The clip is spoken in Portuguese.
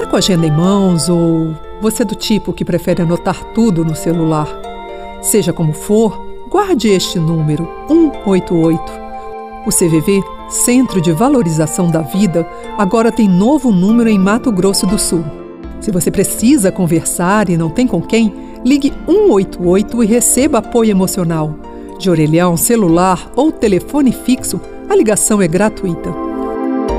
com a agenda em mãos ou você é do tipo que prefere anotar tudo no celular? Seja como for, guarde este número, 188. O CVV, Centro de Valorização da Vida, agora tem novo número em Mato Grosso do Sul. Se você precisa conversar e não tem com quem, ligue 188 e receba apoio emocional. De orelhão, celular ou telefone fixo, a ligação é gratuita.